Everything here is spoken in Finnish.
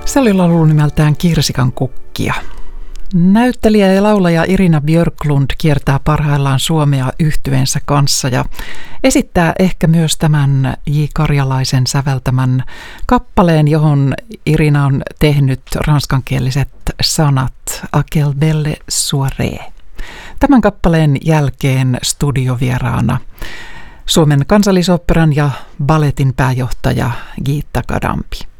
Se oli laulu nimeltään Kirsikan kukkia. Näyttelijä ja laulaja Irina Björklund kiertää parhaillaan Suomea yhtyeensä kanssa ja esittää ehkä myös tämän J. Karjalaisen säveltämän kappaleen, johon Irina on tehnyt ranskankieliset sanat A quelle belle soirée. Tämän kappaleen jälkeen studiovieraana Suomen Kansallisoopperan ja balletin pääjohtaja Gitta Kadambi.